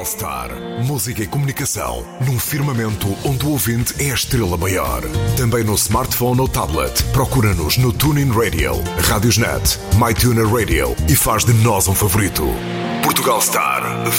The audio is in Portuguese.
Portugal Star. Música e comunicação num firmamento onde o ouvinte é a estrela maior. Também no smartphone ou tablet. Procura-nos no TuneIn Radio, Radiosnet, MyTuner Radio e faz de nós um favorito. Portugal Star.